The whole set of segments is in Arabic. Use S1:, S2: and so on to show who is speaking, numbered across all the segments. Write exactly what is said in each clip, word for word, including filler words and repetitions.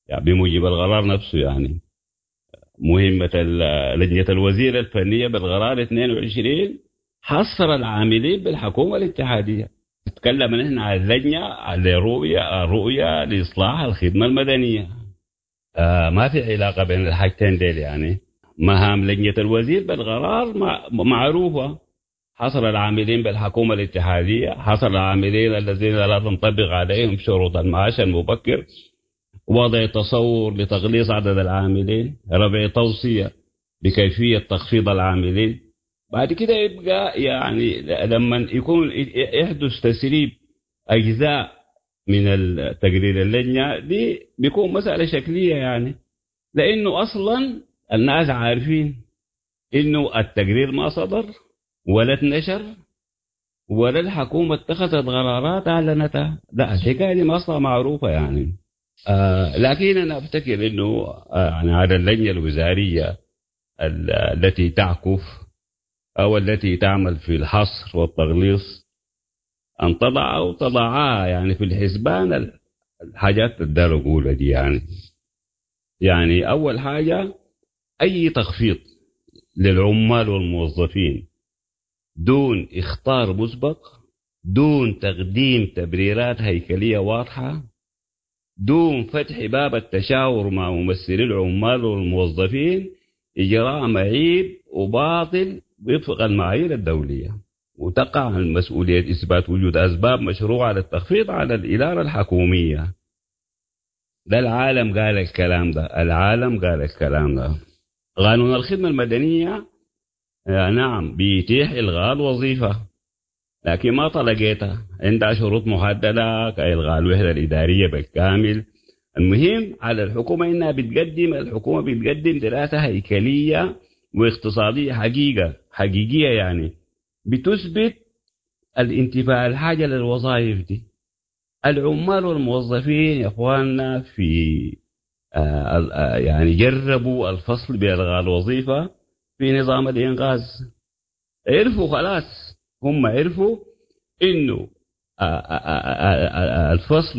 S1: يعني بموجب القرار نفسه يعني. مهمة ال- لجنة الوزير الفنية بالقرار اثنين وعشرين حصر العاملين بالحكومة الاتحادية. تكلم نحن عن اللجنة على رؤية رؤية لإصلاح الخدمة المدنية. آه ما في علاقة بين الحاجتين ديل يعني. مهام لجنة الوزير بالقرار مع- معروفة. حصر العاملين بالحكومة الاتحادية، حصر العاملين الذين لا تنطبق عليهم شروط المعاش المبكر، وضع تصور لتقليص عدد العاملين، رفع توصية بكيفية تخفيض العاملين. بعد كده يبقى يعني لما يكون يحدث تسريب أجزاء من التقرير اللجنة دي بيكون مسألة شكلية يعني. لأنه أصلا الناس عارفين إنه التقرير ما صدر ولا اتنشر ولا الحكومة اتخذت قرارات أعلنتها. لا، الحكاية دي أصلا معروفة يعني. آه لكن أنا أفتكر إنه آه يعني على اللجنة الوزارية ال- التي تعكف أو التي تعمل في الحصر والتغليص أن تضع أو تضعها يعني في الحسبان ال- الحاجات اللي أقولها دي يعني. يعني أول حاجة، أي تخفيض للعمال والموظفين دون إخطار مسبق، دون تقديم تبريرات هيكلية واضحة، دون فتح باب التشاور مع ممثلي العمال والموظفين، إجراء معيب وباطل وفق المعايير الدولية. وتقع مسؤولية إثبات وجود أسباب مشروعة للتخفيض على الإدارة الحكومية. ده العالم قال الكلام ده، العالم قال الكلام ده. قانون الخدمة المدنية آه نعم بيتيح إلغاء الوظيفة، لكن ما طلقتها، عندها شروط محددة كإلغاء الوحدة الإدارية بالكامل. المهم على الحكومة إنها بتقدم الحكومة بتقدم دراسة هيكلية واقتصادية حقيقة حقيقية يعني بتثبت الانتفاع الحاجة للوظائف دي. العمال والموظفين يا اخواننا في آه آه يعني جربوا الفصل بإلغاء الوظيفة في نظام الإنقاذ. عرفوا خلاص، هم عرفوا إنه آه آه آه آه الفصل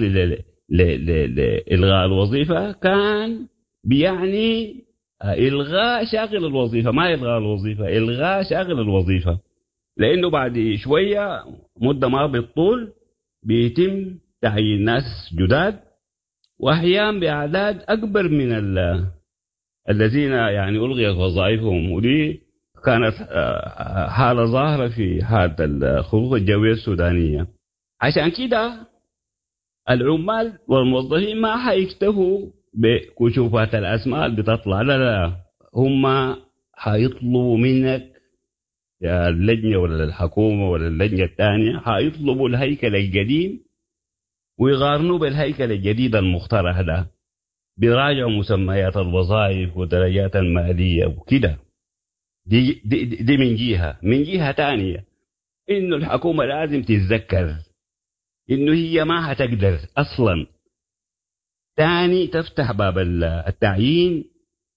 S1: لإلغاء الوظيفة كان بيعني إلغاء شاغل الوظيفة، ما إلغاء الوظيفة، إلغاء شاغل الوظيفة. لأنه بعد شوية مدة ما بالطول بيتم تعيين ناس جداد، وأحيانا بأعداد أكبر من الذين يعني ألغيت وظائفهم. ودي كانت حالة ظاهرة في حالة الخطوط الجوية السودانية. عشان كده العمال والموظفين ما حيكتفوا بكشوفات الأسماء اللي بتطلع، لا لا، هم حيطلبوا منك يا اللجنة ولا الحكومة ولا اللجنة الثانية، حيطلبوا الهيكل القديم ويقارنوا بالهيكل الجديد المخترع ده، بيراجعوا مسميات الوظائف ودرجات المالية وكده. دي, دي, دي من جهة. من جهة تانية إنه الحكومة لازم تتذكر إنه هي ما هتقدر أصلا تاني تفتح باب التعيين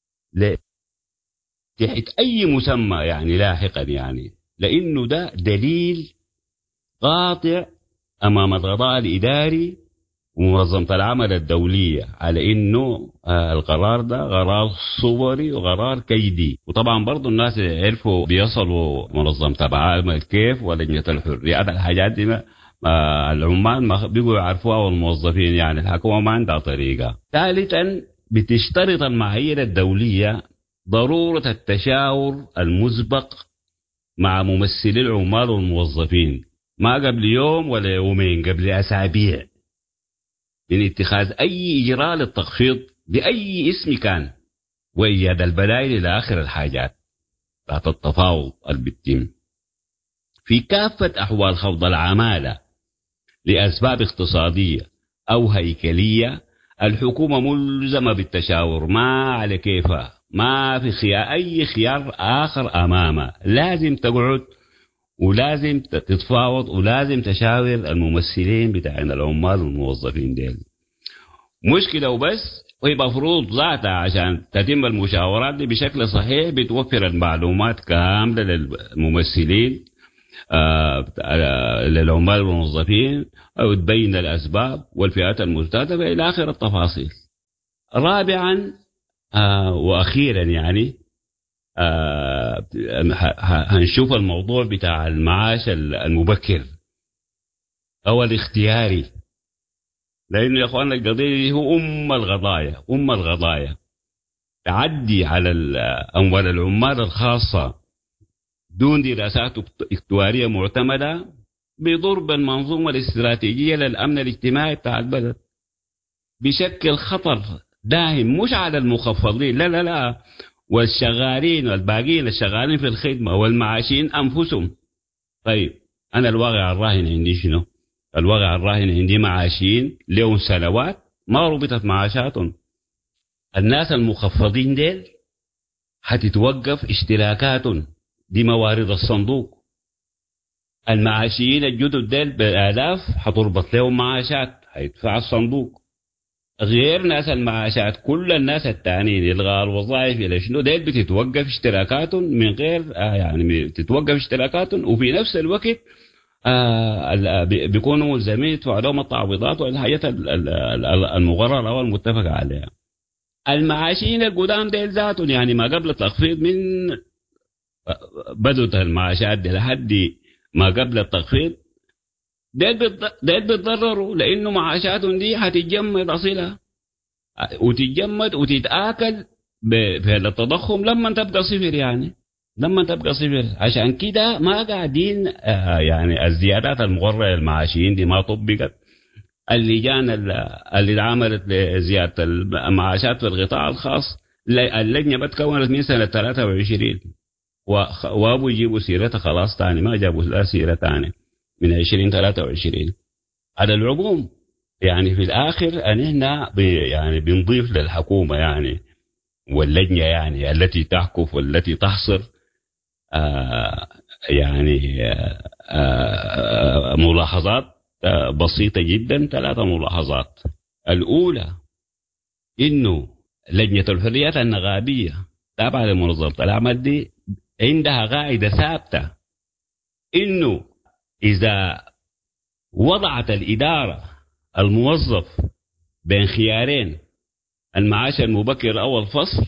S1: تحت أي مسمى يعني لاحقا يعني، لأنه ده دليل قاطع أمام القضاء الإداري ومنظمة العمل الدولية على إنه آه القرار ده قرار صوري وقرار كيدي. وطبعا برضو الناس عرفوا بيصلوا منظمة العمل كيف ولجنة الحرية الحاجات دي ما آه العمال ما بيقوا يعرفوها والموظفين يعني الحكومة ما عندها طريقة. ثالثا بتشترط المعايير الدولية ضرورة التشاور المسبق مع ممثلي العمال والموظفين، ما قبل يوم ولا يومين، قبل أسابيع، من اتخاذ أي إجراء للتخفيض بأي اسم كان، وإيجاد البدائل إلى آخر الحاجات تحت التفاوض البتم. في كافة أحوال خفض العمالة لأسباب اقتصادية أو هيكلية، الحكومة ملزمة بالتشاور، ما على كيفها، ما في خيار أي خيار آخر أمامها. لازم تقعد ولازم تتفاوض ولازم تشاور الممثلين بتاعين العمال والموظفين ديل. مش كده وبس، وهي مفروض ذاتها عشان تتم المشاورات دي بشكل صحيح بتوفر المعلومات كاملة للممثلين آه للعمال والموظفين، أو تبين الأسباب والفئات المستهدفة إلى آخر التفاصيل. رابعا آه وأخيرا يعني آه هنشوف الموضوع بتاع المعاش المبكر أو الاختياري، لأنه يا أخوانا القضية دي هو أم القضايا أم القضايا تعدي على أموال العمال الخاصة دون دراسات اكتوارية معتمدة بيضر بالمنظومة الاستراتيجية للأمن الاجتماعي بتاع البلد، بشكل خطر داهم مش على المخفضين، لا لا لا، والشغالين والباقيين الشغالين في الخدمة والمعاشين أنفسهم. طيب أنا الواقع الراهن عندي شنو؟ الواقع الراهن عندي معاشين لهم سنوات ما ربطت معاشاتهم. الناس المخفضين ديل حتتوقف اشتراكاتهم دي موارد الصندوق. المعاشيين الجدد ديل بالآلاف حتربط لهم معاشات حيدفع الصندوق، غير ناس المعاشات كل الناس التانيين إلغاء الوظائف إلى شنو ديل بتتوقف اشتراكاتهم من غير آه يعني بتتوقف اشتراكاتهم، وفي نفس الوقت آه بيكونوا ملزمين يدفعوا لهم التعويضات والحاجات المقررة أو المتفق عليها. المعاشين القدام ديل ذاتهم يعني ما قبل التخفيض من بدوت المعاشات دي لحد ما قبل التخفيض ديل بيتضرروا، لأنه معاشاتهم دي هتتجمد أصيلها وتتجمد وتتآكل بالتضخم لما تبقى صفر، يعني لما تبقى صفر. عشان كده ما قاعدين آه يعني الزيادات المقررة للمعاشين دي ما طبقت. اللجان اللي عملت لزيادة المعاشات في القطاع الخاص اللجنة بتكونت من سنة ثلاثة وعشرين وابو يجيبوا سيرتها خلاص تاني، ما جابوا لا سيرة تاني من عشرين ثلاثة وعشرين. على العموم يعني في الآخر أننا يعني بنضيف للحكومة يعني واللجنة يعني التي تحكف والتي تحصر آه يعني آه آه ملاحظات آه بسيطة جدا. ثلاثة ملاحظات. الأولى إنه لجنة الحريات النقابية تابعة لمنظمة العمل دي عندها قاعدة ثابتة إنه إذا وضعت الإدارة الموظف بين خيارين المعاش المبكر أو الفصل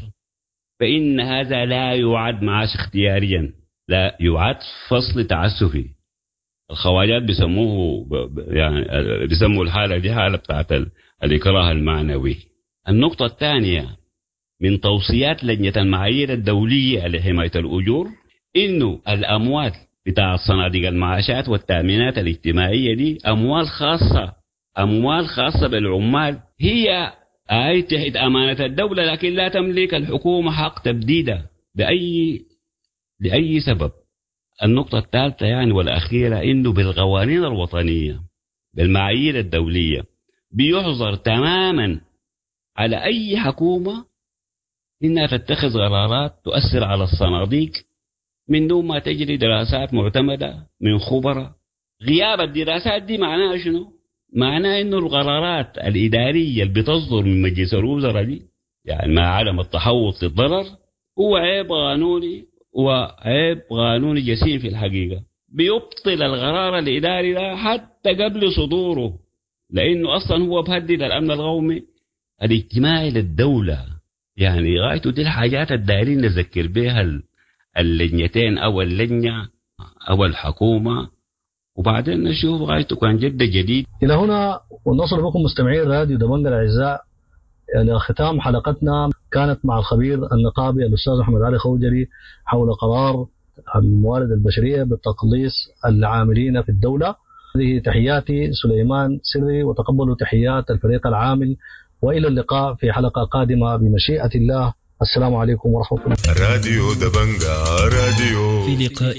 S1: فإن هذا لا يعد معاش اختياريا، لا يعد فصل تعسفي. الخواجات بيسموه يعني بيسموا الحالة دي حالة بتاعت الإكراه المعنوي. النقطة الثانية من توصيات لجنة المعايير الدولية لحماية الأجور إنه الأموال بتاع صناديق المعاشات والتأمينات الاجتماعية دي أموال خاصة، أموال خاصة بالعمال، هي أي تحت أمانة الدولة، لكن لا تملك الحكومة حق تبديدها بأي لأي سبب. النقطة الثالثة يعني والأخيرة إنه بالقوانين الوطنية بالمعايير الدولية بيحظر تماما على أي حكومة إنها تتخذ قرارات تؤثر على الصناديق من دون ما تجري دراسات معتمدة من خبراء. غياب الدراسات دي معناها شنو؟ معناه إنه القرارات الإدارية اللي بتصدر من مجلس الوزراء دي يعني مع عدم التحوط للضرر هو عيب قانوني وعيب قانوني جسيم في الحقيقة، بيبطل القرار الإداري ده حتى قبل صدوره، لأنه أصلا هو بهدد الأمن القومي الاجتماعي للدولة. يعني غايته دي الحاجات الدائرين نذكر بها اللجنتين أو اللجنة أو الحكومة، وبعدين نشوف غايته كان جد جديد.
S2: إلى هنا ونصل بكم مستمعين راديو دبنجة الأعزاء إلى ختام حلقتنا، كانت مع الخبير النقابي الأستاذ أحمد علي خوجري حول قرار الموارد البشرية بالتقليص العاملين في الدولة. هذه تحياتي سليمان سري، وتقبلوا تحيات الفريق العامل، وإلى اللقاء في حلقة قادمة بمشيئة الله. السلام عليكم ورحمة الله.
S3: راديو دبنجة راديو
S4: في لقاء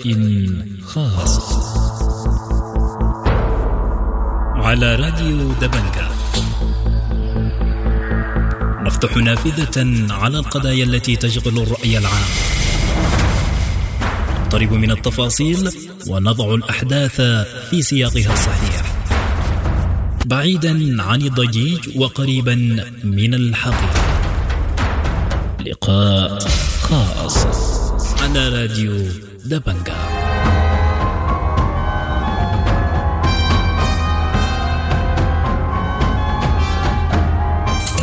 S4: خاص على راديو دبنجة نفتح نافذة على القضايا التي تشغل الرأي العام، نقترب من التفاصيل ونضع الأحداث في سياقها الصحيح، بعيدا عن الضجيج وقريبا من الحقيقة. لقاء خاص على راديو دبنجة.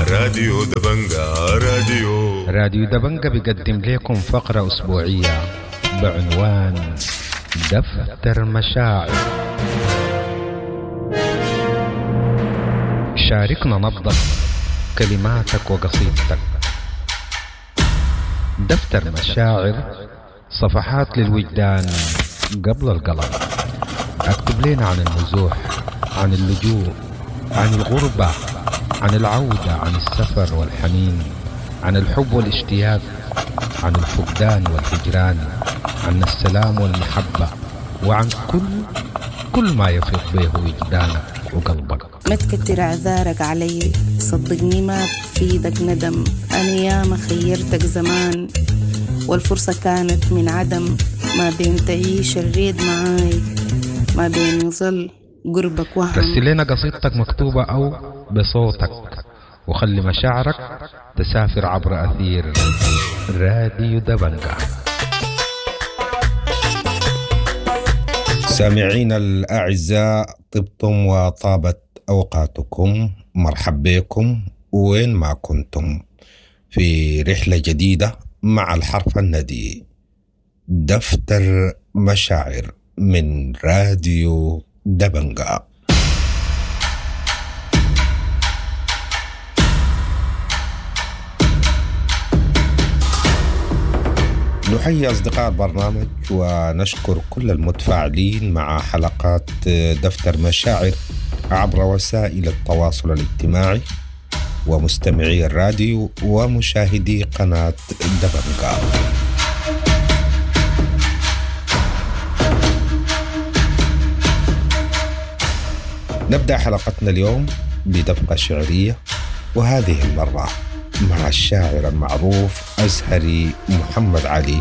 S3: راديو دبنجة راديو
S5: راديو دبنجة بيقدم لكم فقرة أسبوعية بعنوان دفتر مشاعر. شاركنا نبضك، كلماتك وقصيدتك. دفتر مشاعر، صفحات للوجدان قبل القلم. اكتب لنا عن النزوح، عن اللجوء، عن الغربة، عن العودة، عن السفر والحنين، عن الحب والاشتياق، عن الفقدان والهجران، عن السلام والمحبة، وعن كل كل ما يفيض به وجدانك وقلبك.
S6: ما تكتر اعذارك علي، صدقني ما بفيدك ندم. انا ياما خيرتك زمان والفرصة كانت من عدم، ما بين تعيش الريد معاي، ما بين يظل قربك وهم.
S5: رسل لنا قصيدتك مكتوبة أو بصوتك، وخلي مشاعرك تسافر عبر أثير راديو دبنجة.
S7: سامعين الأعزاء، طبتم وطابت أوقاتكم. مرحب بكم وين ما كنتم في رحلة جديدة مع الحرف الندي. دفتر مشاعر من راديو دبنجة. نحيي أصدقاء البرنامج ونشكر كل المتفاعلين مع حلقات دفتر مشاعر عبر وسائل التواصل الاجتماعي ومستمعي الراديو ومشاهدي قناة دبنجة. نبدأ حلقتنا اليوم بدفقة شعرية، وهذه المرة مع الشاعر المعروف أزهري محمد علي،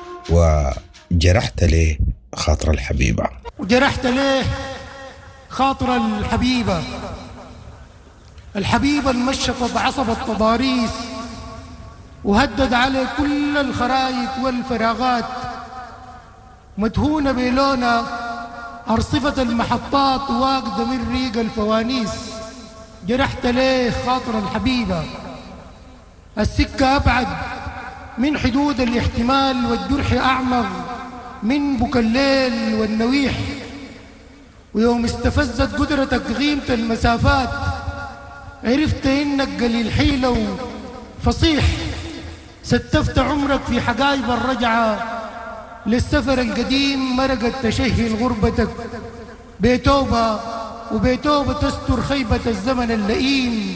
S7: وجرحت ليه خاطر الحبيبة.
S8: وجرحت ليه خاطر الحبيبة، الحبيبة المشطت عصب التضاريس وهدد عليه كل الخرايط والفراغات، مدهونة بلونة أرصفة المحطات واقدة من ريق الفوانيس. جرحت ليه خاطر الحبيبة، السكة أبعد من حدود الاحتمال والجرح أعمق من بكى الليل والنويح. ويوم استفزت قدرتك غيمة المسافات عرفت إنك قليل حيلة وفصيح. ستفت عمرك في حقايب الرجعة للسفر القديم، مرقت تشهي غربتك بتوبة، وبتوبة تستر خيبة الزمن اللئيم.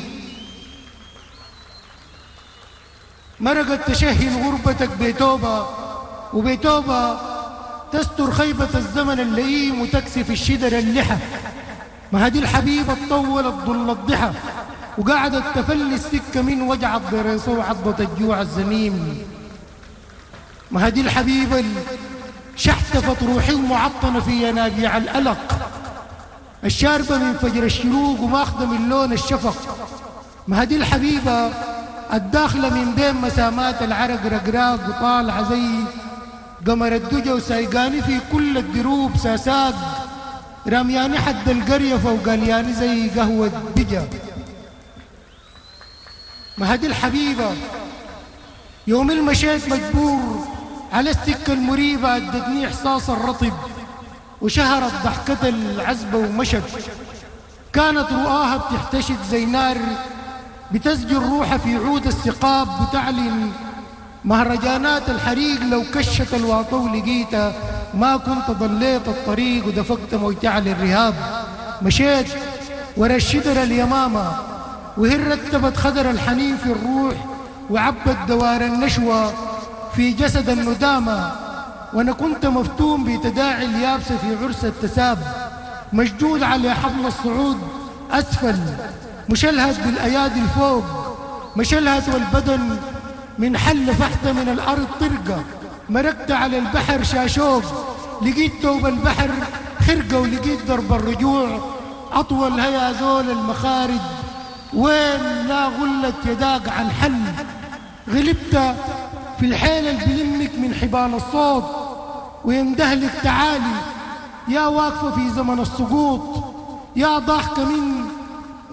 S8: مرقت تشهي غربتك بتوبة، وبتوبة تستر خيبة الزمن اللئيم وتكسف الشدر اللحى. ما هدي الحبيبة طولت ضل الضحى وقعدت تفلي السكة من وجع الضريصة وعضة الجوع الزميم. ما هدي الحبيبة شحتفت روحي ومعطنة في ينابيع الألق، الشاربة من فجر الشروق وماخذة من لون الشفق. ما هدي الحبيبة الداخلة من بين مسامات العرق رقراق وطالعة زي قمر الدجى وسايقاني في كل الدروب ساساق، رمياني حد القرية فوقالياني زي قهوة بجا. ما هدي الحبيبة يوم المشيت مجبور على السكة المريبة ادتني إحساس الرطب وشهرت ضحكة العزبة ومشت. كانت رؤاها بتحتشد زي نار بتسجل روحها في عود السقاب وتعلن مهرجانات الحريق. لو كشت الواطة ولقيتها ما كنت ضليت الطريق ودفقت موجع للرهاب. مشيت ورا الشدر اليمامة وهي رتبت خدر الحنين في الروح وعبت دوار النشوة في جسد الندامة. وأنا كنت مفتون بتداعي اليابسة في عرس التساب، مشدود على حبل الصعود أسفل، مشلهد بالأيادي الفوق، مشلهد والبدن من حل فحت من الأرض طرقة. مرقت على البحر شاشوق، لقيت توب البحر خرقة، ولقيت درب الرجوع أطول. هيا زول المخارج وين لا غلت يداق عن حل. غلبت في الحيل اللي بلمك من حبال الصوت ويمدهلك تعالي، يا واقفة في زمن السقوط، يا ضاحكة من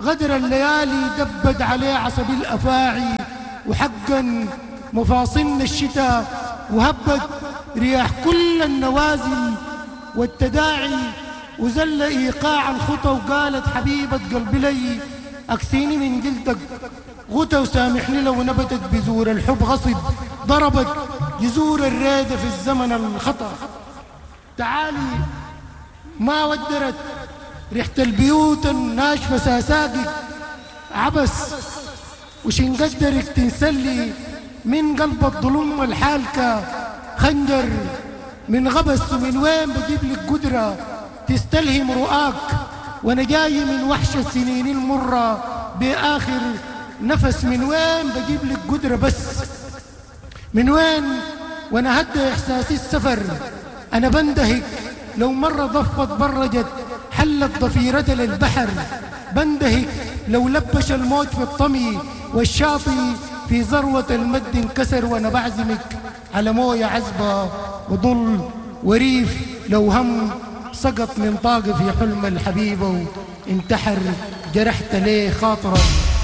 S8: غدر الليالي دبد عليه عصب الأفاعي، وحقا مفاصلنا الشتاء وهبت رياح كل النوازل والتداعي، وزل إيقاع الخطى وقالت حبيبة قلبي لي أكسيني من جلدك غتى وسامحني لو نبتت بذور الحب غصب، ضربت جذور الريدة في الزمن الخطأ. تعالي ما ودرت ريحة البيوت الناشفة ساساقك عبس، وشين قدرك تنسلي من قلب الظلم الحالكة خنجر من غبس، ومن وين بجيب لك قدرة تستلهم رؤاك، وانا جاي من وحش السنين المرة بآخر نفس، من وين بجيب لك قدرة بس، من وين وانا هدى احساسي السفر، انا بندهك لو مرة ضفت برجت حلت ضفيرتها للبحر، بندهك لو لبش الموج في الطمي والشاطئ في ذروة المد انكسر، وانا بعزمك على موية عذبة وظل وريف لو هم سقط من طاقة في حلم الحبيبة وانتحر، جرحت ليه خاطرك.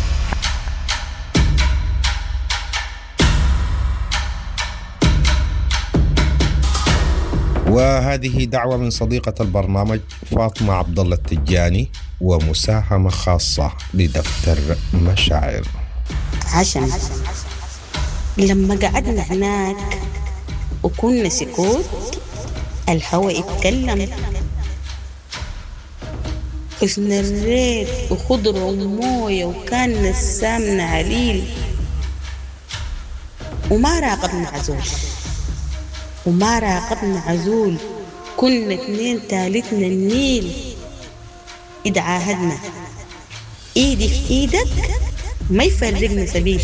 S7: وهذه دعوة من صديقة البرنامج فاطمة عبد الله التجاني، ومساهمة خاصة لدفتر مشاعر.
S9: عشان لما قعدنا هناك وكنا سكوت، الهواء اتكلم، حسن الريت وخضرة وموية، وكان نسامنا عليل، وما راقبنا عزول وما راقبنا عزول كنا اتنين تالتنا النيل. إذا عاهدنا إيدي في إيدك ما يفرقنا سبيل،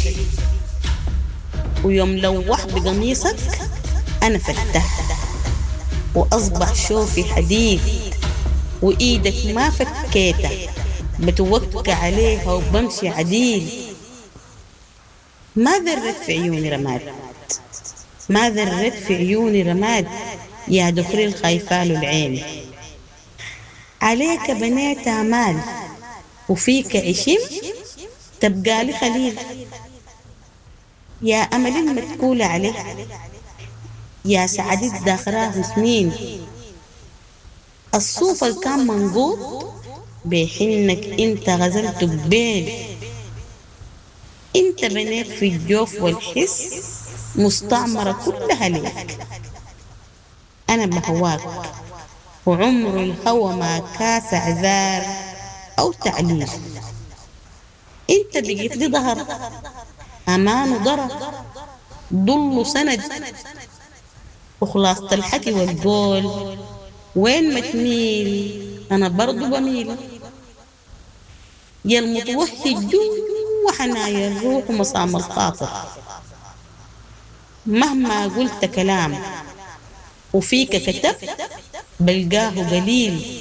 S9: ويوم لوح بقميصك أنا فتحت وأصبح شوفي حديد، وإيدك ما فكيتها بتوكى عليها وبمشي عديل. ما ذرت في عيوني رماد، ما ذرت في عيوني رماد، يا دخري الخايفال العين، عليك بنيت أمال وفيك عشم تبقى لي خليل، يا أمل المتكول عليه، يا سعدت داخراه سنين، الصوف اللي كان منقوط بحنك انت غزلت ببيل، انت بنيت في الجوف والحس مستعمرة كلها ليك، أنا بهواك وعمر الهوى ما كاس عذار أو تعليل، انت بقيت لي ظهر أمان وضرر ضل سند، وخلاصة الحكي والقول وين ما تميل أنا برضو بميل، يا المتوهج جوا حنايا الروح ومصام الخاطر، مهما قلت كلام وفيك كتبت بلقاه قليل،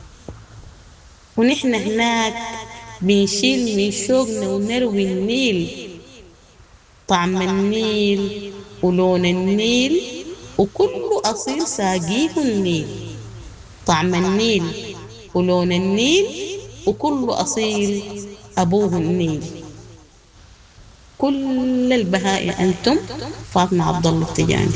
S9: ونحن هناك بنشيل من شوقنا ونروي النيل، طعم النيل ولون النيل وكل أصيل ساقيه النيل، طعم النيل ولون النيل وكل أصيل أبوه النيل. كل البهائم أنتم. فاطمة عبد الله التجاني.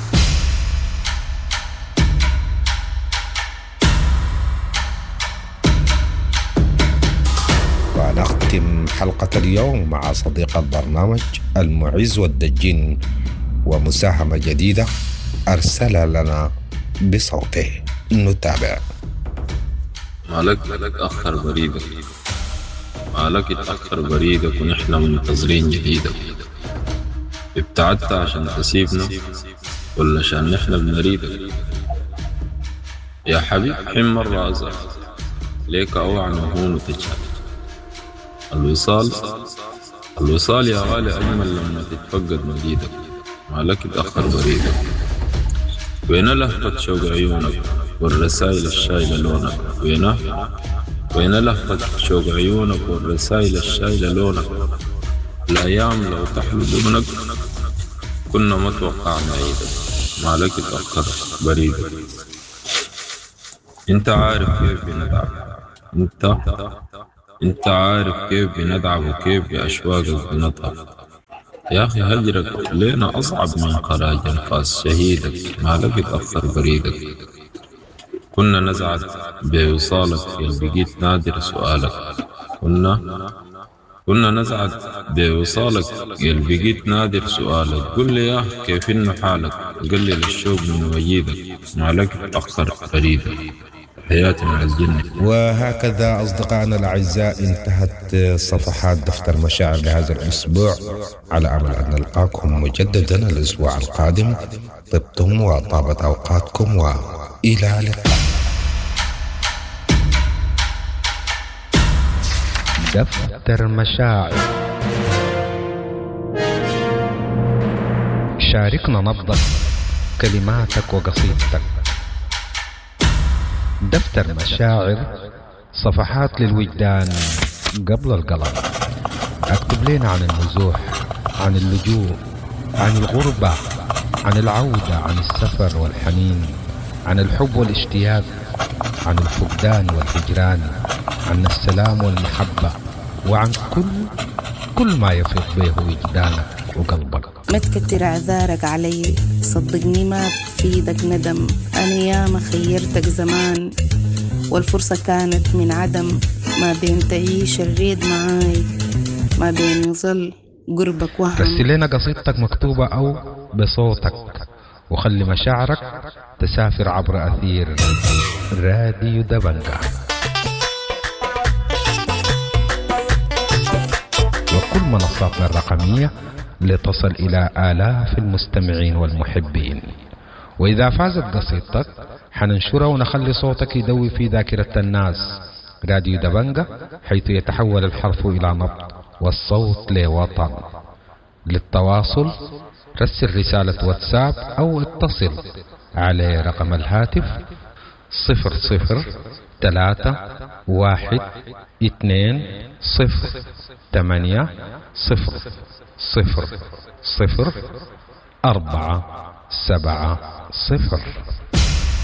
S7: ونختم حلقة اليوم مع صديق البرنامج المعز والدجين، ومساهمة جديدة أرسل لنا بصوته، نتابع.
S10: مالك أخر بريدك، مالك اتأخر بريدك ونحن منتظرين جديدك، ابتعدت عشان تسيبنا ولا عشان نحن بنريدك؟ يا حبيب حين مرة أزعل ليك أوعى وهون وتجهل، الوصال الوصال يا غالي أجمل لما تتفقد مجيدك، مالك اتأخر بريدك، وين لهفة شوق عيونك والرسائل الشايلة لونك، وينه وين لهفة شوق عيونك والرسائل الشايلة لونك، الأيام لو تحلو ضمنك كنا ما توقعنا عيدك، مالك اتأخر بريدك. انت عارف كيف بندعك، انت انت عارف كيف بندعم وكيف بأشواقك بنطهر. يا أخي هجرك لينا أصعب من خراج أنفاس شهيدك، ما لقيت أخر بريدك. كنا نزعت بوصالك يا بقيت نادر سؤالك. كنا كنا نزعت بوصالك يا بقيت نادر سؤالك. قل لي يا كيف إنه حالك، قلل الشوق من وجيدك، ما لقيت أخر بريدك. حياتي مع الجنة.
S7: وهكذا أصدقائنا الأعزاء انتهت صفحات دفتر مشاعر لهذا الأسبوع، على أمل أن نلقاكم مجددا الأسبوع القادم. طبتم وطابت أوقاتكم وإلى اللقاء.
S5: دفتر مشاعر، شاركنا نبضك، كلماتك وقصيدتك. دفتر مشاعر، صفحات للوجدان قبل القلم. اكتب لنا عن النزوح، عن اللجوء، عن الغربة، عن العودة، عن السفر والحنين، عن الحب والاشتياق، عن الفقدان والهجران، عن السلام والمحبة، وعن كل كل ما يفيض به وجدانك وقلبك.
S6: ما تكتر اعذارك علي، صدقني ما بفيدك ندم. انا ياما خيرتك زمان والفرصة كانت من عدم، ما بين تعيش الريد معاي، ما بين يظل قربك وهم.
S5: رسل لنا قصيدتك مكتوبة أو بصوتك، وخلي مشاعرك تسافر عبر أثير راديو دبنجة. وكل منصاتنا الرقمية لتصل إلى آلاف المستمعين والمحبين. وإذا فازت قصيدتك حننشرها ونخلي صوتك يدوي في ذاكرة الناس. راديو دبنجة، حيث يتحول الحرف إلى نبض والصوت لوطن. للتواصل رسل رسالة واتساب أو اتصل على رقم الهاتف صفر صفر ثلاثة واحد اثنين صفر ثمانية صفر صفر صفر أربعة سبعة صفر.